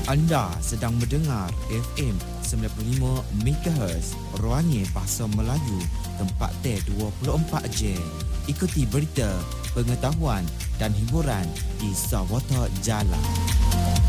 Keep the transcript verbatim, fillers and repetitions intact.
Anda sedang mendengar F M sembilan puluh lima MHz Ruangnya Bahasa Melayu, tempat T dua puluh empat jam. Ikuti berita, pengetahuan dan hiburan di Sawata Jalan.